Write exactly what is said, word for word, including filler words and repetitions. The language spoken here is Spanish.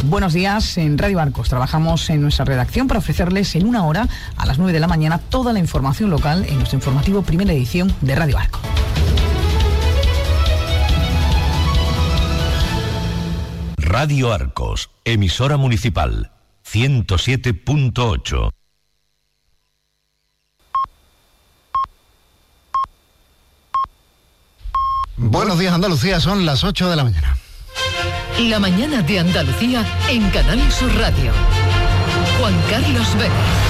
Buenos días. En Radio Arcos trabajamos en nuestra redacción para ofrecerles en una hora, a las nueve de la mañana, toda la información local en nuestro informativo primera edición de Radio Arcos. Radio Arcos, emisora municipal, ciento siete punto ocho. Buenos días, Andalucía, son las ocho de la mañana. La mañana de Andalucía en Canal Sur Radio. Juan Carlos Vélez.